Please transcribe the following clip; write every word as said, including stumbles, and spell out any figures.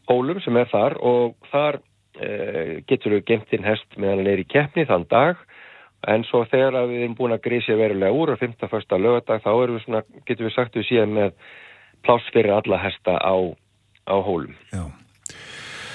hólum sem er þar og þar uh, getur við geymt inn hest meðan hann er í keppni þann dag en svo þegar við erum búin að grisja verulega úr og fimmta fösta laugardag þá erum við svona, getur við sagt við síðan með pláss fyrir alla hesta á, á hólum. Já.